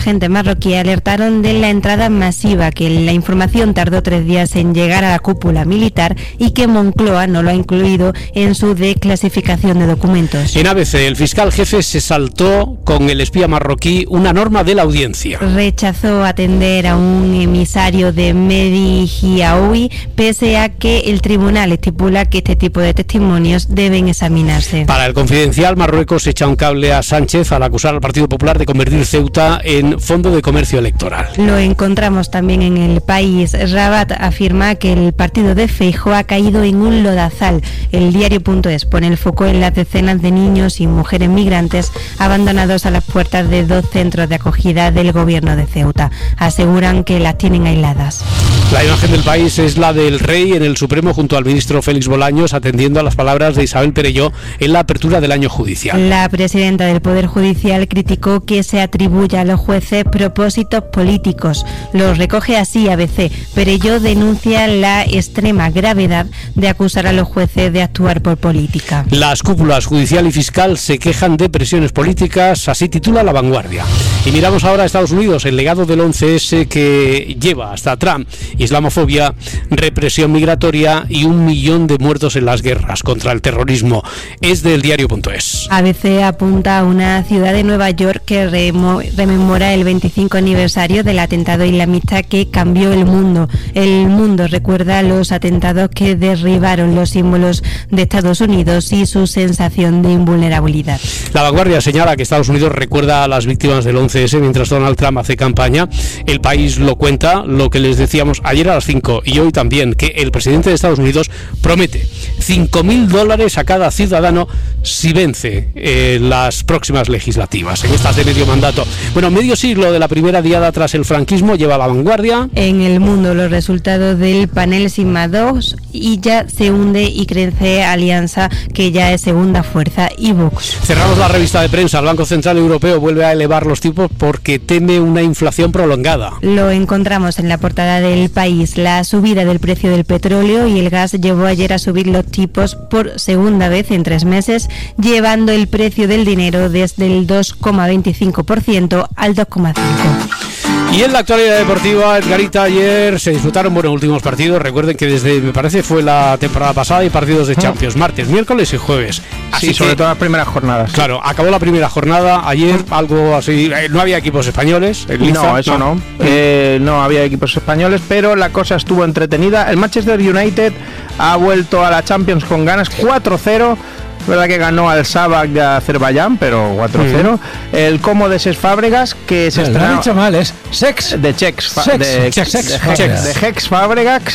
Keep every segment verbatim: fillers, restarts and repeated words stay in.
Agentes marroquíes alertaron de la entrada masiva, que la información tardó tres días en llegar a la cúpula militar y que Moncloa no lo ha incluido en su desclasificación de documentos. En A B C, el fiscal jefe se saltó con el espía marroquí una norma de la audiencia. Rechazó atender a un emisario de Mehdi Hiaoui, pese a que el tribunal estipula que este tipo de testimonios deben examinarse. Para el Confidencial, Marruecos echa un cable a Sánchez al acusar al Partido Popular de convertir Ceuta en fondo de comercio electoral. Lo encontramos también en El País. Rabat afirma que el partido de Feijóo ha caído en un lodazal. El diario.es pone el foco en las decenas de niños y mujeres migrantes abandonados a las puertas de dos centros de acogida del gobierno de Ceuta. Aseguran que las tienen aisladas. La imagen del País es la del rey en el Supremo junto al ministro Félix Bolaños, atendiendo a las palabras de Isabel Perelló en la apertura del año judicial. La presidenta del Poder Judicial criticó que se atribuya a los jueces propósitos políticos. Lo recoge así A B C. Perelló denuncia la extrema gravedad de acusar a los jueces de actuar por política. Las cúpulas judicial y fiscal se quejan de presiones políticas, así titula La Vanguardia. Y miramos ahora a Estados Unidos, el legado del once ese que lleva hasta Trump: islamofobia, represión migratoria y un millón de muertos en las guerras contra el terrorismo. Es del diario.es. A B C apunta a una ciudad de Nueva York que remo- rememora el veinticinco aniversario del atentado islamista que cambió el mundo. El mundo recuerda los atentados que derribaron los símbolos de Estados Unidos y su sensación de invulnerabilidad. La Vanguardia señala que Estados Unidos recuerda a las víctimas del once ese mientras Donald Trump hace campaña. El País lo cuenta, lo que les decíamos ayer a las cinco y hoy también, que el presidente de Estados Unidos promete cinco mil dólares a cada ciudadano si vence eh, las próximas legislativas, en estas de medio mandato. Bueno, medio siglo de la primera diada tras el franquismo lleva a La Vanguardia. En el mundo, los resultados del panel Sigma dos y ya se hunde y crece Alianza, que ya es segunda fuerza, y Vox. Cerramos la revista de prensa. El Banco Central Europeo vuelve a elevar los tipos porque teme una inflación prolongada. Lo encontramos en la portada del País. La subida del precio del petróleo y el gas llevó ayer a subir los tipos por segunda vez en tres meses, llevando el precio del dinero desde el dos coma veinticinco por ciento al dos coma cinco por ciento. Y en la actualidad deportiva, Edgarita, ayer se disfrutaron buenos últimos partidos. Recuerden que desde, me parece, fue la temporada pasada, hay partidos de Champions, martes, miércoles y jueves. Así sí, que, sobre todo las primeras jornadas. Claro, acabó la primera jornada ayer, algo así, eh, no había equipos españoles. El Liza, no, eso no, no. Eh, no había equipos españoles, pero la cosa estuvo entretenida. El Manchester United ha vuelto a la Champions con ganas, cuatro cero. Es verdad que ganó al Sabak de Azerbaiyán, pero cuatro cero. Mm. El Como de Cesc Fábregas, que se estrenó... Lo he dicho mal, es Sex. De Chex. Sex. De Chex. Chex. De Hex Fábregas,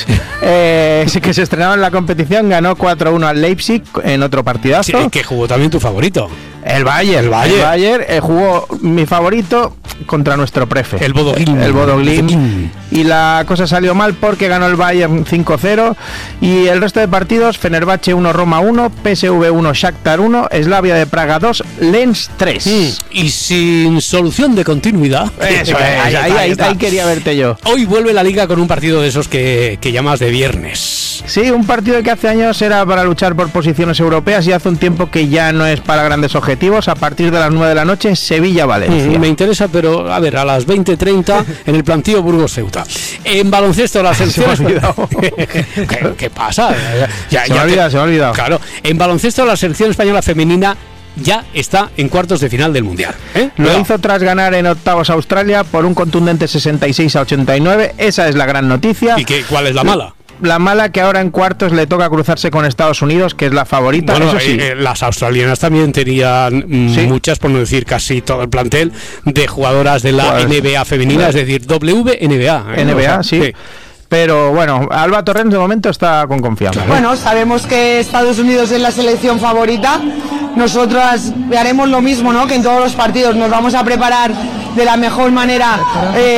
eh, que se estrenaba en la competición, ganó cuatro uno al Leipzig en otro partidazo. Sí, que jugó también tu favorito. El Bayern. El Bayern, el Bayern eh, jugó mi favorito contra nuestro prefe. El Bodo Glimt. El Bodo Glimt. Y la cosa salió mal porque ganó el Bayern cinco cero. Y el resto de partidos: Fenerbahce uno, Roma uno, P S V uno, Shakhtar uno, Slavia de Praga dos, Lens tres. Mm. Y sin solución de continuidad. Eso es, ahí, ahí, ahí, ahí quería verte yo. Hoy vuelve la Liga con un partido de esos que, que llamas de viernes. Sí, un partido que hace años era para luchar por posiciones europeas y hace un tiempo que ya no es para grandes objetivos. A partir de las nueve de la noche, Sevilla-Valencia. Mm, me interesa, pero a ver, a las veinte treinta en el plantío Burgos-Ceuta. En baloncesto, la selección... Se me ha olvidado. ¿Qué, ¿Qué pasa? Ya, se, ya me ha olvidado, te... se me ha olvidado. Claro, en baloncesto, la selección española femenina ya está en cuartos de final del Mundial. ¿eh? Lo no. hizo tras ganar en octavos a Australia por un contundente sesenta y seis a ochenta y nueve. Esa es la gran noticia. ¿Y qué, cuál es la mala? La mala que ahora en cuartos le toca cruzarse con Estados Unidos, que es la favorita. Bueno, eso sí. eh, las australianas también tenían mm, ¿sí? muchas, por no decir casi todo el plantel, de jugadoras de la Jugadores. N B A femenina, claro. Es decir, W N B A. ¿eh? N B A, o sea, sí. sí. Pero bueno, Alba Torrens de momento está con confianza. Claro. Bueno, sabemos que Estados Unidos es la selección favorita. Nosotras haremos lo mismo, ¿no? Que en todos los partidos nos vamos a preparar de la mejor manera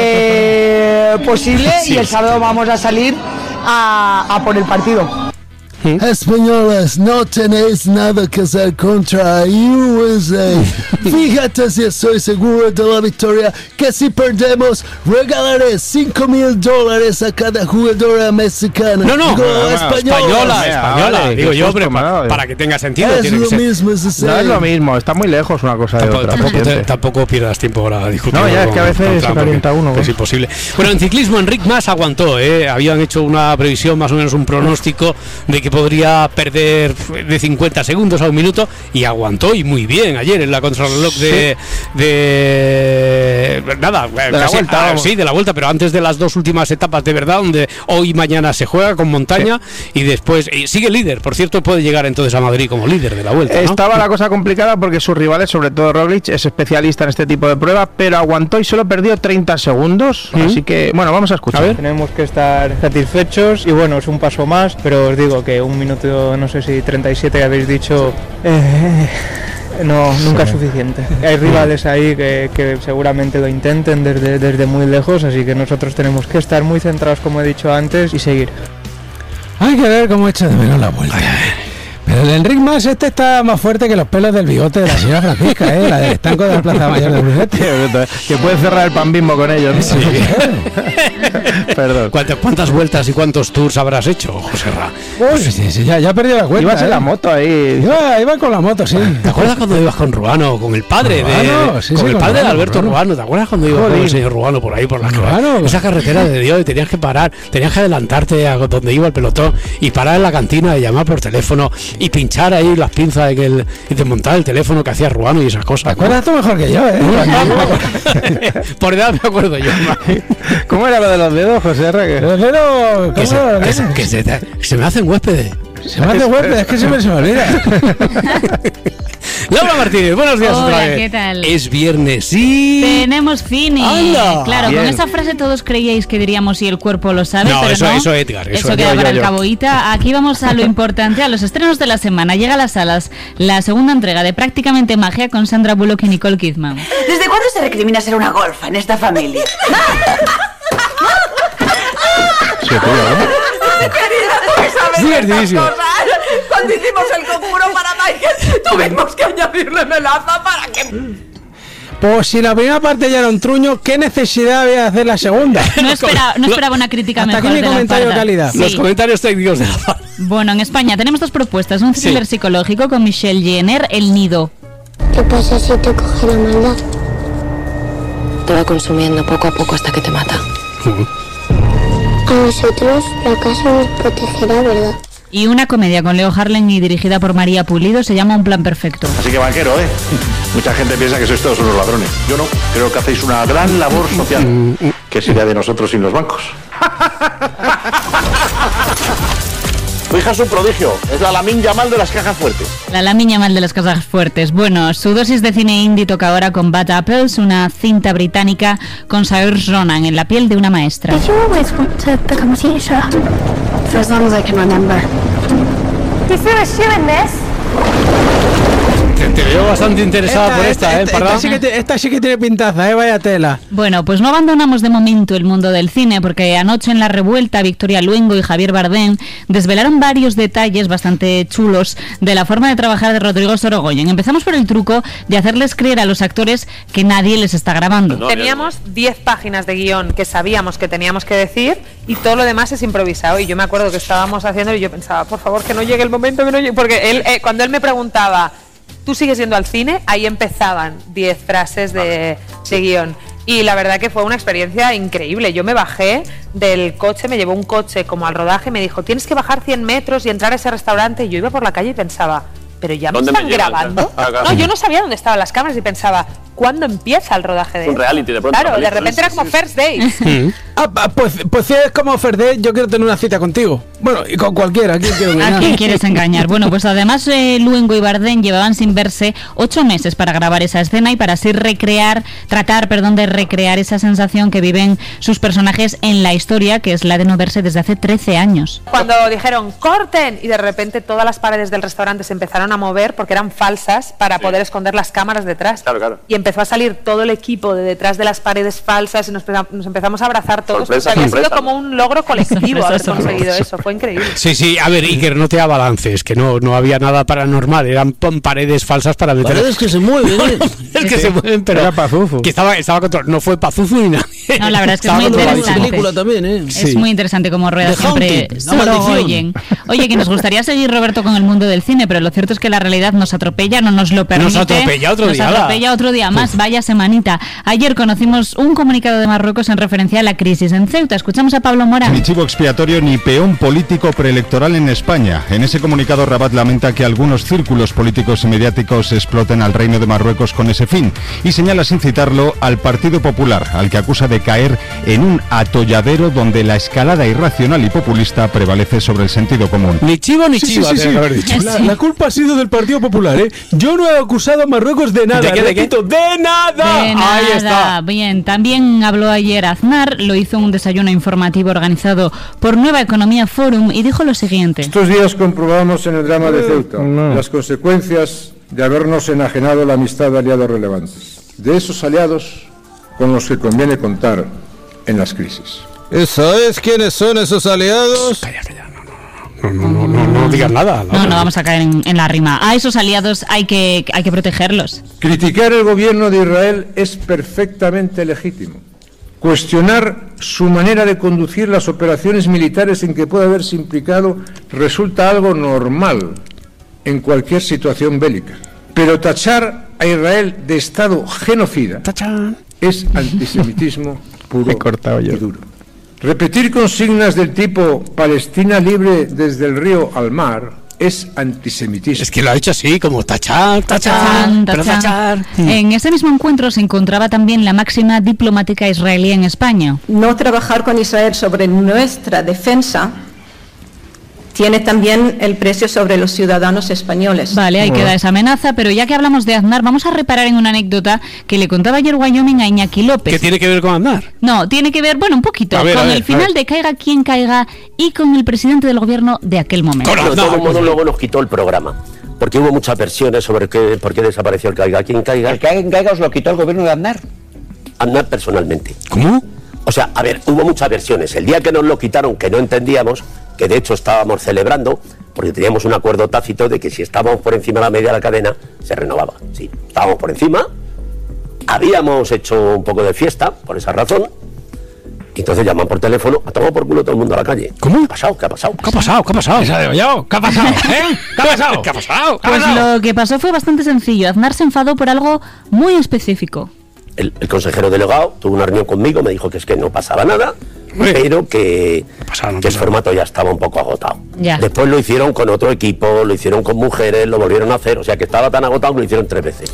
eh, posible sí. Y el sábado vamos a salir a, a por el partido. ¿Mm? Españoles, no tenéis nada que hacer contra U S A. Fíjate si estoy seguro de la victoria, que si perdemos regalaré cinco mil dólares a cada jugadora mexicana. No, no, Digo, no, no, española. española, española. vale, Digo qué yo, susto pero me ha para, dado. para que tenga sentido. Es tiene que lo ser. mismo, es así. No es lo mismo, está muy lejos una cosa de Tampoco, otra. tampoco, te- paciente. tampoco pierdas tiempo ahora discutiendo. No, ya es con- que a veces con se Trump, calienta porque uno, Es ¿no? imposible. Bueno, en ciclismo, Enric Mas aguantó, ¿eh? Habían hecho una previsión, más o menos un pronóstico de que podría perder de cincuenta segundos a un minuto y aguantó y muy bien ayer en la contrarreloj de, de. Nada, de la vuelta, vamos. sí, de la vuelta, pero antes de las dos últimas etapas de verdad, donde hoy y mañana se juega con montaña y después. Y sigue líder, por cierto, puede llegar entonces a Madrid como líder de la vuelta. ¿no? Estaba la cosa complicada porque sus rivales, sobre todo Roglic, es especialista en este tipo de pruebas, pero aguantó y solo perdió treinta segundos. ¿Mm? Así que, bueno, vamos a escuchar. A ver. Tenemos que estar satisfechos y bueno, es un paso más, pero os digo que un minuto, no sé si treinta y siete habéis dicho, eh, no, nunca es suficiente. Hay rivales ahí que, que seguramente lo intenten desde, desde muy lejos, así que nosotros tenemos que estar muy centrados, como he dicho antes, y seguir. Hay que ver cómo echa de menos la vuelta. Pero el Enric Mas este está más fuerte que los pelos del bigote de la señora Francisca, ¿eh? La del estanco de la Plaza Mayor de Brunete. Que puede cerrar el pan Bimbo con ellos, ¿no? Sí. Perdón. ¿Cuántas, ¿Cuántas vueltas y cuántos tours habrás hecho, José Ra? Uy, sí, sí, ya, ya perdió la cuenta. Ibas en ¿eh? la moto ahí. Iba, iba con la moto, sí. ¿Te acuerdas cuando ibas con Ruano, con el padre Ruano, de, sí, con sí, el con padre de Ruano, Alberto Ruano. Ruano? ¿Te acuerdas cuando ibas con Joder. el señor Ruano por ahí por la Ruano. esa carretera de Dios y tenías que parar, tenías que adelantarte a donde iba el pelotón y parar en la cantina y llamar por teléfono y pinchar ahí las pinzas en el, y desmontar el teléfono que hacía Ruano y esas cosas? ¿Te acuerdas tú mejor que yo, eh? Por edad me acuerdo yo. ¿Cómo era lo de los dedos, José R? Pero, pero, Que ¿cómo se, lo que se- ves? que se te- se me hacen huéspedes. Se me hace huésped, es que siempre se me olvida. Laura Martínez, buenos días Hola, otra vez. ¿qué tal? Es viernes y... Tenemos cine. ¡Anda! Claro, Bien. con esa frase todos creíais que diríamos si el cuerpo lo sabe, No, pero eso- no. eso Edgar, eso Eso queda yo, para yo, el yo. caboíta. Aquí vamos a lo importante, a los estrenos de la semana. Llega a las salas la segunda entrega de Prácticamente Magia con Sandra Bullock y Nicole Kidman. ¿Desde cuándo se recrimina ser una golfa en esta familia? Sí, tío, ¿no? Divertidísimo. Cuando hicimos el conjuro para Michael, tuvimos que añadirle melaza para que... Pues si la primera parte ya era un truño, ¿qué necesidad había de hacer la segunda? No, espera- no esperaba una crítica Hasta mejor aquí mi de la comentario de parda. calidad. Sí. Los comentarios técnicos de la Far. Bueno, en España tenemos dos propuestas. Un thriller Sí. psicológico con Michelle Jenner, El Nido. ¿Qué pasa si te coge la maldad? Te va consumiendo poco a poco hasta que te mata. A nosotros la casa nos protegerá, ¿verdad? Y una comedia con Leo Harlem y dirigida por María Pulido se llama Un Plan Perfecto. Así que banquero, ¿eh? Mucha gente piensa que sois todos unos ladrones. Yo no, creo que hacéis una gran labor social. ¿Qué sería de nosotros sin los bancos? Tu hija es un prodigio, es la Lamine Yamal de las cajas fuertes. La Lamine mal de las casas fuertes. Bueno, su dosis de cine indie toca ahora con Bad Apples, una cinta británica con Saoirse Ronan en la piel de una maestra. Did you always want to become a teacher? For as long as I can remember. You threw a shoe in this? Te, te veo bastante interesada por esta, ¿eh, esta, Parda? sí que te- esta sí que tiene pintaza, eh, vaya tela. Bueno, pues no abandonamos de momento el mundo del cine porque anoche en La Revuelta Victoria Luengo y Javier Bardem desvelaron varios detalles bastante chulos de la forma de trabajar de Rodrigo Sorogoyen. Empezamos por el truco de hacerles creer a los actores que nadie les está grabando. Teníamos diez páginas de guión que sabíamos que teníamos que decir y todo lo demás es improvisado. Y yo me acuerdo que estábamos haciendo y yo pensaba, por favor, que no llegue el momento, que no llegue. Porque él, eh, cuando él me preguntaba, ¿tú sigues yendo al cine? Ahí empezaban diez frases de, de guión. Y la verdad que fue una experiencia increíble. Yo me bajé del coche, me llevó un coche como al rodaje y me dijo, tienes que bajar cien metros y entrar a ese restaurante. Y yo iba por la calle y pensaba, ¿pero ya me ¿Dónde me están llevan? grabando? Ah, claro. No, yo no sabía dónde estaban las cámaras y pensaba, ¿cuándo empieza el rodaje de Es un esto? reality, de pronto, Claro, una de película, repente era sí, como sí. First Dates. Ah, ah, pues, pues si es como Ferde, yo quiero tener una cita contigo. Bueno, y con cualquiera, ¿a quién quiero ¿A engañar? quién quieres engañar? Bueno, pues además eh, Luengo y Bardem llevaban sin verse ocho meses para grabar esa escena y para así recrear, tratar, perdón, de recrear esa sensación que viven sus personajes en la historia, que es la de no verse desde hace trece años. Cuando dijeron corten y de repente todas las paredes del restaurante se empezaron a mover porque eran falsas para poder esconder las cámaras detrás. Claro, claro. Y empezó a salir todo el equipo de detrás de las paredes falsas y nos, nos empezamos a abrazar todos. Sorpresa, O sea, había sorpresa, sido como ¿no? un logro colectivo Sorpresa, haber sorpresa. conseguido eso. Fue fue increíble. Sí, sí, a ver, Iker, no te abalances, que no, no había nada paranormal, eran p- paredes falsas para meter... Paredes que se mueven, ¿eh? Es que se mueven, pero... Era Pazuzu. Que estaba, estaba controlado, no fue Pazuzu ni nadie. No, la verdad es que es Estaba muy controlado. interesante. película también, ¿eh? Es Sí. muy interesante como rueda The siempre Haunted, la maldición. Sorogoyen. Oye, que nos gustaría seguir, Roberto, con el mundo del cine, pero lo cierto es que la realidad nos atropella, no nos lo permite. Nos atropella otro Nos día, atropella ala. otro día más, vaya semanita. Ayer conocimos un comunicado de Marruecos en referencia a la crisis en Ceuta. Escuchamos a Pablo Mora. Ni chivo expiatorio ni peón político preelectoral en España. En ese comunicado, Rabat lamenta que algunos círculos políticos y mediáticos exploten al Reino de Marruecos con ese fin y señala sin citarlo al Partido Popular, al que acusa de caer en un atolladero donde la escalada irracional y populista prevalece sobre el sentido común. Ni chivo ni Sí, sí, chiva, sí, tenía sí. que haber dicho. La, la culpa ha sido del Partido Popular, ¿eh? Yo no he acusado a Marruecos de nada. ¿De qué, de qué? repito, ¡de nada! De Ahí nada. está. Bien, también habló ayer Aznar, lo hizo en un desayuno informativo organizado por Nueva Economía Forum y dijo lo siguiente. Estos días comprobamos en el drama de Ceuta las consecuencias de habernos enajenado la amistad de aliados relevantes, de esos aliados con los que conviene contar en las crisis. ¿Sabes quiénes son esos aliados? Calla, calla, no, no, no, no, no, no, no digas nada. No, no vamos a caer en, en la rima. A esos aliados hay que, hay que protegerlos. Criticar el gobierno de Israel es perfectamente legítimo. Cuestionar su manera de conducir las operaciones militares en que puede haberse implicado resulta algo normal en cualquier situación bélica. Pero tachar a Israel de Estado genocida es antisemitismo puro y duro. Repetir consignas del tipo Palestina libre desde el río al mar es antisemitismo. Es que lo ha hecho así, como tachar, tachar, Tachán, pero tachán. tachar. En ese mismo encuentro se encontraba también la máxima diplomática israelí en España. No trabajar con Israel sobre nuestra defensa tiene también el precio sobre los ciudadanos españoles. Vale, ahí queda esa amenaza, pero ya que hablamos de Aznar, vamos a reparar en una anécdota que le contaba ayer Wyoming a Iñaki López. ¿Qué tiene que ver con Aznar? No, tiene que ver, bueno, un poquito, A ver, con a ver, el a final ver. de Caiga quien caiga y con el presidente del gobierno de aquel momento. Pero de todo modo luego nos quitó el programa, porque hubo muchas versiones sobre qué, por qué desapareció el Caiga quien caiga. ¿El Caiga quien caiga os lo quitó el gobierno de Aznar? Aznar personalmente. ¿Cómo? O sea, a ver, hubo muchas versiones. El día que nos lo quitaron, que no entendíamos, que de hecho estábamos celebrando, porque teníamos un acuerdo tácito de que si estábamos por encima de la media de la cadena, se renovaba. Sí, estábamos por encima, habíamos hecho un poco de fiesta, por esa razón, y entonces llaman por teléfono, a tomar por culo todo el mundo a la calle. ¿Cómo? ¿Qué ha pasado? ¿Qué ha pasado? ¿Qué ha pasado? ¿Qué ha pasado? Esa digo yo, ¿qué ha pasado? ¿Eh? ¿Qué ha pasado? ¿Qué ha pasado? Pues lo que pasó fue bastante sencillo. Aznar se enfadó por algo muy específico. El, el consejero delegado tuvo una reunión conmigo, me dijo que es que no pasaba nada, Hombre. pero que, Pasaba, no que el pasaba. formato ya estaba un poco agotado. Ya. Después lo hicieron con otro equipo, lo hicieron con mujeres, lo volvieron a hacer, o sea que estaba tan agotado que lo hicieron tres veces.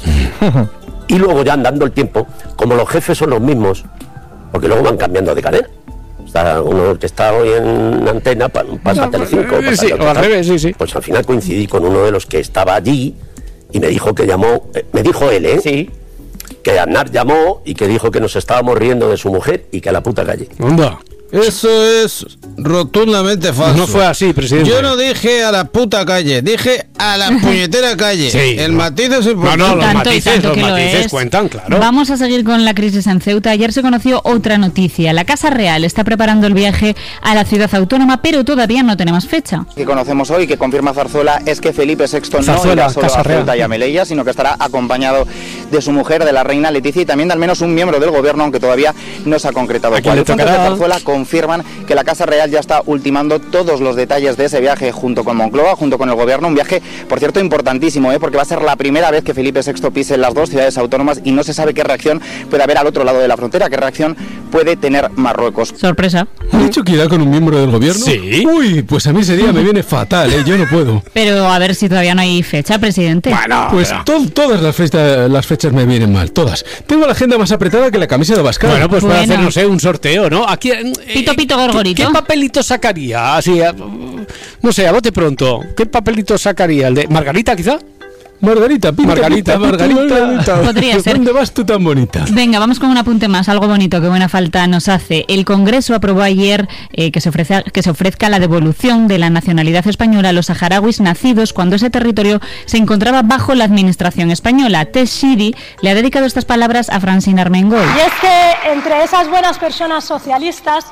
Y luego ya andando el tiempo, como los jefes son los mismos, porque luego van cambiando de cadena. O sea, uno que está hoy en antena pa- pasa a Telecinco, pasa Sí, a o al revés, sí, sí. Pues al final coincidí con uno de los que estaba allí y me dijo que llamó, eh, me dijo él, ¿eh? Sí. Que Aznar llamó y que dijo que nos estábamos riendo de su mujer y que a la puta calle. Onda. Eso es rotundamente falso. No fue así, presidente. Yo no dije a la puta calle, dije a la puñetera calle. Sí, el no. matiz es importante. No, no, los Tanto y matices, tanto los que lo matices es. cuentan, claro. Vamos a seguir con la crisis en Ceuta. Ayer se conoció otra noticia. La Casa Real está preparando el viaje a la ciudad autónoma, pero todavía no tenemos fecha. Que conocemos hoy, que confirma Zarzuela, es que Felipe sexto no Zarzuela, irá solo Casa a Real. Ceuta y a Melilla, sino que estará acompañado de su mujer, de la reina Leticia, y también de al menos un miembro del gobierno, aunque todavía no se ha concretado ¿A quién cuál. le Los fuentes de tocará? Zarzuela confirman que la Casa Real ya está ultimando todos los detalles de ese viaje junto con Moncloa, junto con el gobierno. Un viaje, por cierto, importantísimo, ¿eh? porque va a ser la primera vez que Felipe sexto pise las dos ciudades autónomas y no se sabe qué reacción puede haber al otro lado de la frontera, qué reacción puede tener Marruecos. Sorpresa. ¿Ha dicho que irá con un miembro del gobierno? Sí. Uy, pues a mí ese día me viene fatal, ¿eh? Yo no puedo. Pero a ver si todavía no hay fecha, presidente. Bueno, Pues pero- to- todas las, festa- las fechas me vienen mal, todas. Tengo la agenda más apretada que la camisa de Abascal. Bueno, pues puede Bueno. hacer, no sé, un sorteo, ¿no? Aquí, eh, Pito, pito, ¿qué- gorgorito. ¿Qué papelito sacaría? Así, eh, no sé, a bote pronto. ¿Qué papelito sacaría? ¿El de Margarita, quizá? Margarita, pinta, Margarita, pinta, Margarita. Margarita. Podría ser. ¿Dónde vas tú tan bonita? Venga, vamos con un apunte más, algo bonito que buena falta nos hace. El Congreso aprobó ayer eh, que, se ofrezca, que se ofrezca la devolución de la nacionalidad española a los saharauis nacidos cuando ese territorio se encontraba bajo la administración española. Tess Shiri le ha dedicado estas palabras a Francine Armengol. Y es que entre esas buenas personas socialistas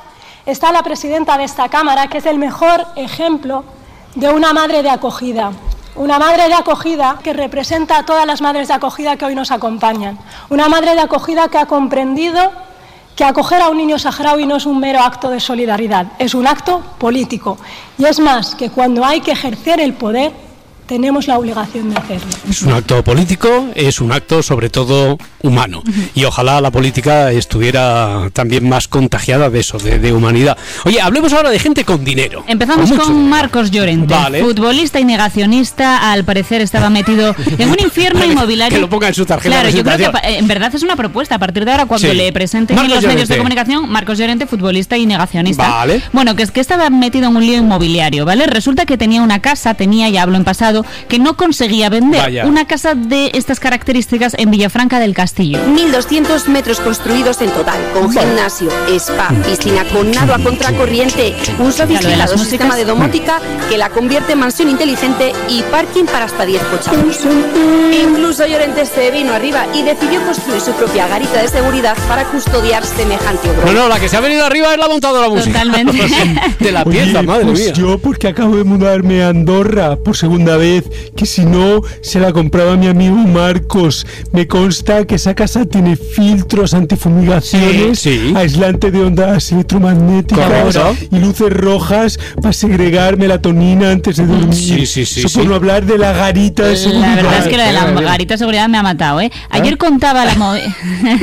está la presidenta de esta Cámara, que es el mejor ejemplo de una madre de acogida. Una madre de acogida que representa a todas las madres de acogida que hoy nos acompañan. Una madre de acogida que ha comprendido que acoger a un niño saharaui no es un mero acto de solidaridad, es un acto político. Y es más, que cuando hay que ejercer el poder, tenemos la obligación de hacerlo. Es un acto político, es un acto sobre todo humano. Y ojalá la política estuviera también más contagiada de eso, de, de humanidad. Oye, hablemos ahora de gente con dinero. Empezamos con, con Marcos Llorente, vale. futbolista y negacionista. Al parecer estaba metido en un infierno inmobiliario. Que lo ponga en su tarjeta. Claro, yo creo que en verdad es una propuesta. A partir de ahora, cuando sí. le presenten Marcos en los Llorente. medios de comunicación, Marcos Llorente, futbolista y negacionista. Vale. Bueno, que es que estaba metido en un lío inmobiliario, ¿vale? Resulta que tenía una casa, tenía, ya hablo en pasado, que no conseguía vender. Vaya. Una casa de estas características en Villafranca del Castillo. mil doscientos metros construidos en total, con gimnasio, spa, piscina con nado a contracorriente, un sofisticado sistema de domótica que la convierte en mansión inteligente y parking para hasta diez coches. Incluso Llorente se vino arriba y decidió construir su propia garita de seguridad para custodiar semejante obra. No, no, la que se ha venido arriba es la montadora música. Totalmente. De la pieza, Oye, madre pues mía. Yo, porque acabo de mudarme a Andorra por segunda vez, que si no, se la compraba mi amigo Marcos. Me consta que esa casa tiene filtros antifumigaciones, sí, sí. aislante de ondas electromagnéticas Correcto. y luces rojas para segregar melatonina antes de dormir. Sí, sí, sí, Eso sí. por no hablar de la garita de seguridad. La verdad es que lo de la garita de seguridad me ha matado, ¿eh? Ayer contaba la movida.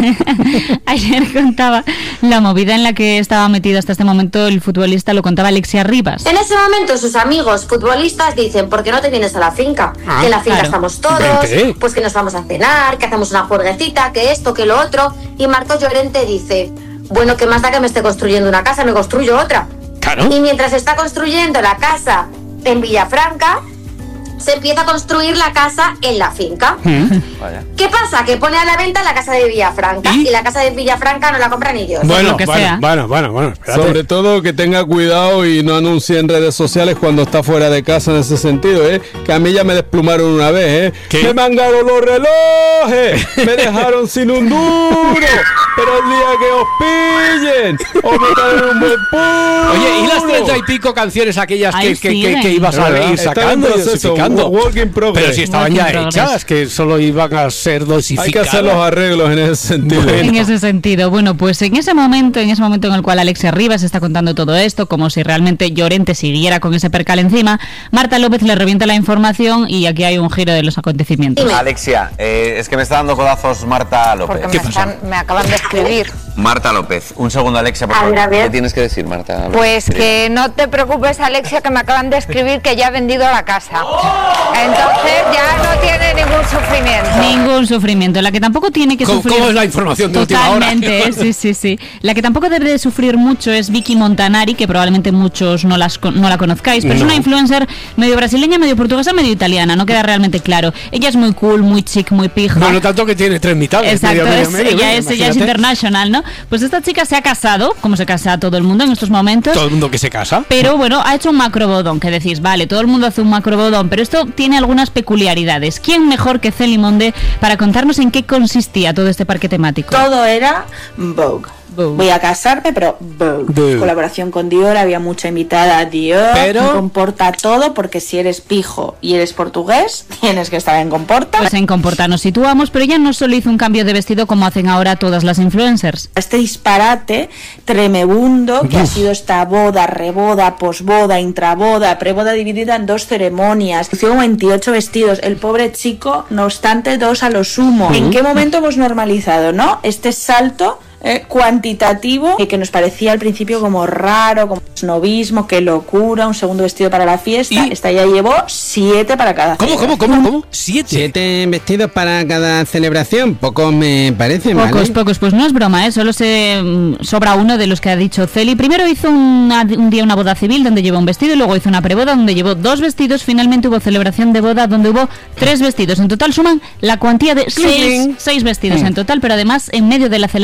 Ayer contaba la movida en la que estaba metido hasta este momento el futbolista, lo contaba Alexia Rivas. En ese momento sus amigos futbolistas dicen, ¿por qué no te vienes a la finca? Ah, que en la finca claro. estamos todos, Vente. pues que nos vamos a cenar, que hacemos una juerguecita, que esto, que lo otro. Y Marcos Llorente dice, bueno, ¿qué más da que me esté construyendo una casa? Me construyo otra. Claro. Y mientras está construyendo la casa en Villafranca, se empieza a construir la casa en la finca. Vaya. ¿Qué pasa? Que pone a la venta la casa de Villafranca y, y la casa de Villafranca no la compran ellos. Bueno, bueno, bueno, bueno, bueno, espérate. Sobre todo que tenga cuidado y no anuncie en redes sociales cuando está fuera de casa en ese sentido, ¿eh? Que a mí ya me desplumaron una vez, ¿eh? ¿Qué? Me mangaron los relojes, me dejaron sin un duro, pero el día que os pillen, os me caen un buen puro. Oye, ¿y las treinta y pico canciones aquellas que, Ahí que, que, siguen. que ibas a ¿Verdad? ir Está sacando en y proceso, dosificando? work in progress. Pero si estaban Work in ya progress. hechas, que solo iban a ser dosificadas. Hay que hacer los arreglos en ese sentido. En ese sentido, bueno, pues en ese momento, en ese momento en el cual Alexia Rivas está contando todo esto, como si realmente Llorente siguiera con ese percal encima, Marta López le revienta la información y aquí hay un giro de los acontecimientos. Alexia, eh, es que me está dando codazos Marta López. Porque me, están, me acaban de escribir. Marta López, un segundo, Alexia, por A favor. ver, a ver. ¿Qué tienes que decir, Marta? Pues que no te preocupes, Alexia, que me acaban de escribir que ya ha vendido la casa. Entonces ya no tiene ningún sufrimiento. Ningún sufrimiento. La que tampoco tiene que ¿Cómo, sufrir... ¿Cómo es la información de última hora? Totalmente, sí, sí, sí. La que tampoco debe de sufrir mucho es Vicky Montanari, que probablemente muchos no, las, no la conozcáis, pero No. es una influencer medio brasileña, medio portuguesa, medio italiana, no queda realmente claro. Ella es muy cool, muy chic, muy pija. Bueno, tanto que tiene tres mitades. Exacto, medio, medio, es, medio, ella, medio, es, ella es imagínate. international, ¿no? Pues esta chica se ha casado, como se casa todo el mundo en estos momentos. Todo el mundo que se casa. Pero bueno, ha hecho un macrobodón, que decís, vale, todo el mundo hace un macrobodón, pero esto tiene algunas peculiaridades. ¿Quién mejor que Celi Monde para contarnos en qué consistía todo este parque temático? Todo era Vogue. Voy a casarme, pero Vogue. Vogue. Colaboración con Dior, había mucha invitada a Dior. Pero- En Comporta todo, porque si eres pijo y eres portugués, tienes que estar en Comporta. Pues en Comporta nos situamos, pero ella no solo hizo un cambio de vestido como hacen ahora todas las influencers. Este disparate tremebundo que ha sido esta boda, reboda, posboda, intraboda, preboda dividida en dos ceremonias. Hizo veintiocho vestidos. El pobre chico, no obstante, dos a lo sumo. ¿En qué momento hemos normalizado, no? Este salto eh, cuantitativo eh, que nos parecía al principio como raro, como snobismo, qué locura, un segundo vestido para la fiesta. Esta ya llevó siete para cada ¿Cómo, cómo, cómo, cómo? ¿Siete? Siete vestidos para cada celebración. Pocos me parecen, Pocos, ¿vale? pocos, pues no es broma, ¿eh? Solo se mm, sobra uno de los que ha dicho Celi. Primero hizo una- un día una boda civil donde llevó un vestido y luego hizo una preboda donde llevó dos vestidos. Finalmente hubo celebración de boda donde hubo tres vestidos. En total suman la cuantía de seis, seis vestidos en total, pero además en medio de la celebración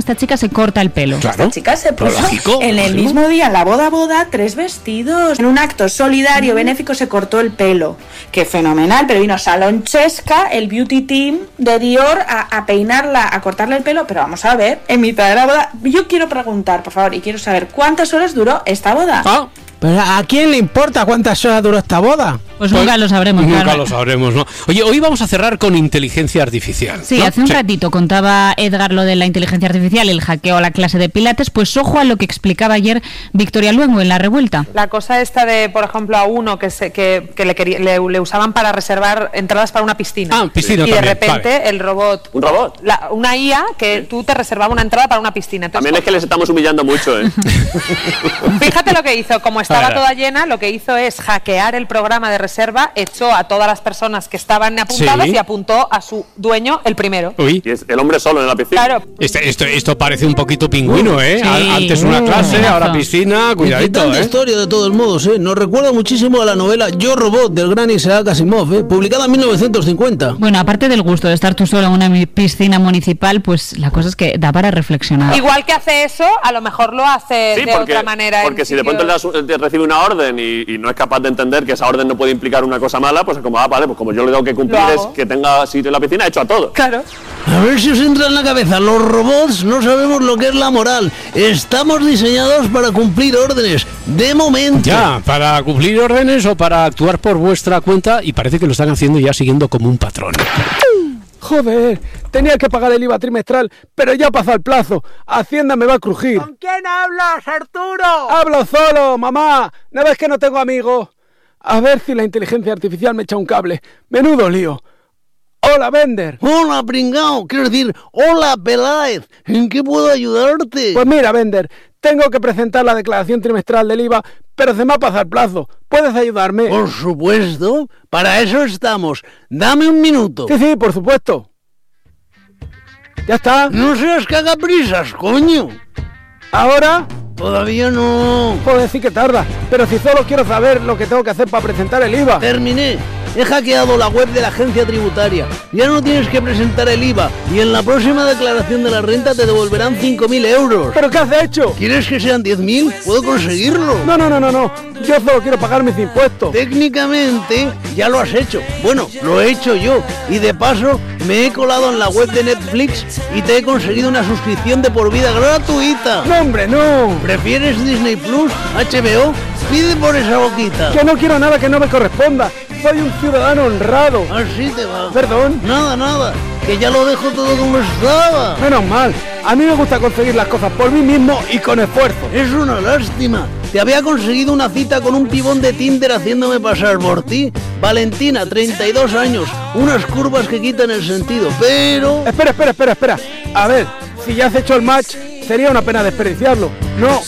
esta chica se corta el pelo. Claro. Esta chica se puso lógico, en el lógico. mismo día, en la boda boda, tres vestidos. En un acto solidario, benéfico, se cortó el pelo. Qué fenomenal, pero vino Salonchesca, el beauty team de Dior, a, a peinarla, a cortarle el pelo. Pero vamos a ver, en mitad de la boda, yo quiero preguntar, por favor, y quiero saber cuántas horas duró esta boda. Ah. Pero ¿a quién le importa cuántas horas duró esta boda? Pues nunca lo sabremos, Nunca claro. lo sabremos, ¿no? Oye, hoy vamos a cerrar con inteligencia artificial. Sí, ¿no? hace un ratito contaba Edgar lo de la inteligencia artificial, el hackeo a la clase de Pilates, pues ojo a lo que explicaba ayer Victoria Luengo en La Revuelta. La cosa esta de, por ejemplo, a uno que se, que, que le, quería, le, le usaban para reservar entradas para una piscina. Ah, piscina y de también, repente vale. el robot... ¿Un robot? La, una I A que tú te reservaba una entrada para una piscina. Entonces, También es que les estamos humillando mucho, ¿eh? fíjate lo que hizo, como A estaba ver. toda llena, lo que hizo es hackear el programa de reserva, echó a todas las personas que estaban apuntadas Sí. y apuntó a su dueño el primero. Uy. Y es el hombre solo en la piscina. Claro. Este- esto, esto parece un poquito pingüino, ¿eh? Sí. A- Antes una Mm. clase, ahora piscina, cuidadito, Inquietante ¿eh? historia de todos modos, ¿eh? Nos recuerda muchísimo a la novela Yo Robot del gran Isaac Asimov, ¿eh? Publicada en mil novecientos cincuenta. Bueno, aparte del gusto de estar tú solo en una mi- piscina municipal, pues la cosa es que da para reflexionar. Igual que hace eso, a lo mejor lo hace Sí, de porque, otra manera. en porque si de sitios- pronto le das- te recibe una orden y, y no es capaz de entender que esa orden no puede implicar una cosa mala, pues es como, ah, vale, pues como yo le tengo que cumplir Lo es hago. que tenga sitio en la piscina, he hecho a todo. Claro. A ver si os entra en la cabeza, los robots no sabemos lo que es la moral. Estamos diseñados para cumplir órdenes, de momento. Ya, para cumplir órdenes o para actuar por vuestra cuenta, y parece que lo están haciendo ya siguiendo como un patrón. Joder, tenía que pagar el I V A trimestral, pero ya pasa el plazo. Hacienda me va a crujir. ¿Con quién hablas, Arturo? Hablo solo, mamá. ¿No ves que no tengo amigos? A ver si la inteligencia artificial me echa un cable. Menudo lío. Hola, Bender. Hola, pringao. Quiero decir, hola, Peláez. ¿En qué puedo ayudarte? Pues mira, Bender, tengo que presentar la declaración trimestral del I V A, pero se me ha pasado el plazo. ¿Puedes ayudarme? Por supuesto. Para eso estamos. Dame un minuto. Sí, sí, por supuesto. ¿Ya está? No seas cagaprisas, coño. ¿Ahora? Todavía no. Joder, sí que tarda. Pero si solo quiero saber lo que tengo que hacer para presentar el I V A. Terminé. He hackeado la web de la agencia tributaria. Ya no tienes que presentar el I V A. Y en la próxima declaración de la renta te devolverán cinco mil euros. ¿Pero qué has hecho? ¿Quieres que sean diez mil? ¿Puedo conseguirlo? No, no, no, no, no. Yo solo quiero pagar mis impuestos. Técnicamente ya lo has hecho. Bueno, lo he hecho yo. Y de paso me he colado en la web de Netflix y te he conseguido una suscripción de por vida gratuita. No, hombre, no. ¿Prefieres Disney Plus, H B O? Pide por esa boquita. Que no quiero nada que no me corresponda. Soy un ciudadano honrado. Así te va. Perdón. Nada, nada. Que ya lo dejo todo como estaba. Menos mal. A mí me gusta conseguir las cosas por mí mismo y con esfuerzo. Es una lástima. Te había conseguido una cita con un pibón de Tinder haciéndome pasar por ti. Valentina, treinta y dos años. Unas curvas que quitan el sentido, pero... Espera, espera, espera, espera. A ver, si ya has hecho el match, sería una pena desperdiciarlo. No.